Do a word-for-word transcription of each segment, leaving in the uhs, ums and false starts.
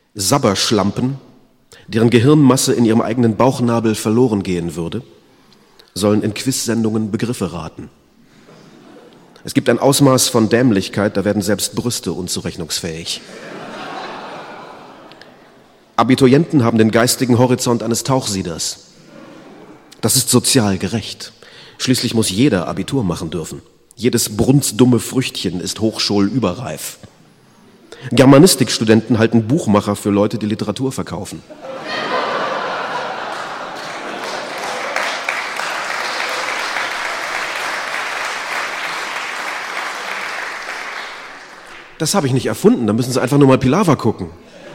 Sabberschlampen, deren Gehirnmasse in ihrem eigenen Bauchnabel verloren gehen würde, sollen in Quizsendungen Begriffe raten. Es gibt ein Ausmaß von Dämlichkeit, da werden selbst Brüste unzurechnungsfähig. Abiturienten haben den geistigen Horizont eines Tauchsieders. Das ist sozial gerecht. Schließlich muss jeder Abitur machen dürfen. Jedes brunzdumme Früchtchen ist hochschulüberreif. Germanistikstudenten halten Buchmacher für Leute, die Literatur verkaufen. Das habe ich nicht erfunden, da müssen Sie einfach nur mal Pilawa gucken.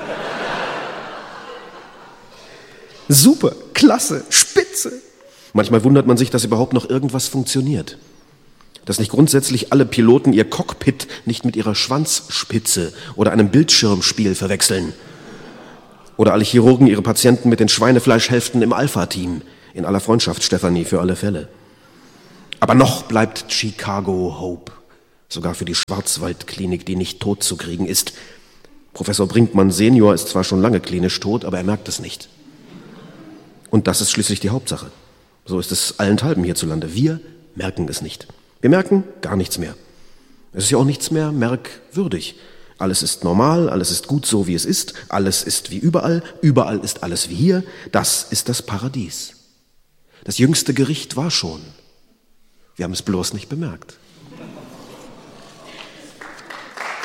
Super, klasse, spitze. Manchmal wundert man sich, dass überhaupt noch irgendwas funktioniert. Dass nicht grundsätzlich alle Piloten ihr Cockpit nicht mit ihrer Schwanzspitze oder einem Bildschirmspiel verwechseln. Oder alle Chirurgen ihre Patienten mit den Schweinefleischhälften im Alpha-Team. In aller Freundschaft, Stefanie, für alle Fälle. Aber noch bleibt Chicago Hope. Sogar für die Schwarzwaldklinik, die nicht tot zu kriegen ist. Professor Brinkmann Senior ist zwar schon lange klinisch tot, aber er merkt es nicht. Und das ist schließlich die Hauptsache. So ist es allenthalben hierzulande. Wir merken es nicht. Wir merken gar nichts mehr. Es ist ja auch nichts mehr merkwürdig. Alles ist normal, alles ist gut so, wie es ist. Alles ist wie überall, überall ist alles wie hier. Das ist das Paradies. Das jüngste Gericht war schon. Wir haben es bloß nicht bemerkt.